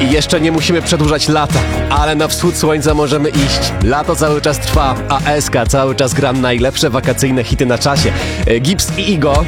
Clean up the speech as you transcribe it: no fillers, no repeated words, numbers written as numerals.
Jeszcze nie musimy przedłużać lata, ale na wschód słońca możemy iść. Lato cały czas trwa, a SK cały czas gra najlepsze wakacyjne hity na czasie. Gibbs i Igo